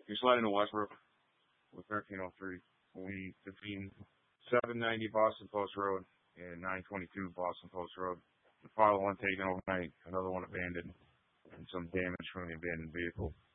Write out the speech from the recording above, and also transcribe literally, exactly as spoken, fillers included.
You're sliding to Westbrook with thirteen oh three. We between seven ninety Boston Post Road and nine twenty-two Boston Post Road. The father one taken overnight, another one abandoned, and some damage from the abandoned vehicle.